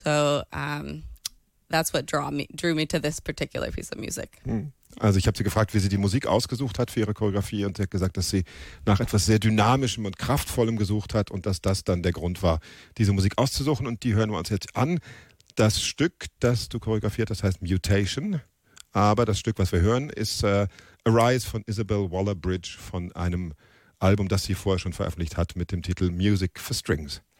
So that's what drew me to this particular piece of music. Also ich habe sie gefragt, wie sie die Musik ausgesucht hat für ihre Choreografie und sie hat gesagt, dass sie nach etwas sehr Dynamischem und Kraftvollem gesucht hat und dass das dann der Grund war, diese Musik auszusuchen, und die hören wir uns jetzt an. Das Stück, das du choreografiert hast, heißt Mutation, aber das Stück, was wir hören, ist Arise von Isabel Waller-Bridge von einem Album, das sie vorher schon veröffentlicht hat mit dem Titel Music for Strings.